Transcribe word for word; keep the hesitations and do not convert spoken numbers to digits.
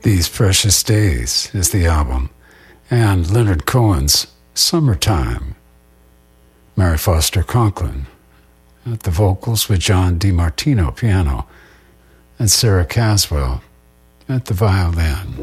These Precious Days is the album, and Leonard Cohen's Summertime. Mary Foster Conklin at the vocals with John DiMartino piano, and Sarah Caswell at the violin.